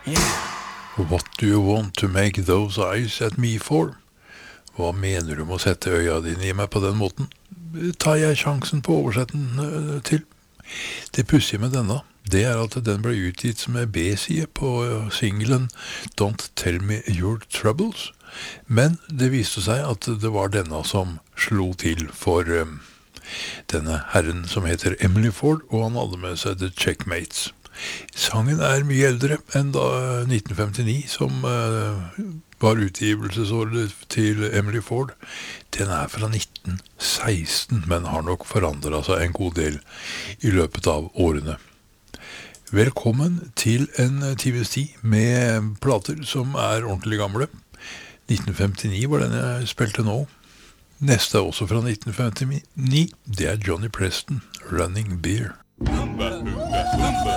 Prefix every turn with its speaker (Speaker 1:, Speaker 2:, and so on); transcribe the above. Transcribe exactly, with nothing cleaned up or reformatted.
Speaker 1: What do you want to make those eyes at me for? Hva mener du med å sette øya dine i meg på den måten? Tar jeg sjansen på å oversette den øh, til? Det pussige med denne, det er at den ble utgitt som en B-side på øh, singlen Don't Tell Me Your Troubles, men det viste seg at det var denne som slo til for øh, denne herren som heter Emily Ford, og han hadde med seg The Checkmates. Sangen er mye eldre enn da nitten femtini, som uh, var utgivelsesåret til Emily Ford. Den er fra nitten seksten, men har nok forandret seg en god del i løpet av årene. Velkommen til en times tid med plater som er ordentlig gamle. nitten femtini var den jeg spilte nå. Neste er også fra nitten femtini. Det er Johnny Preston, Running Beer.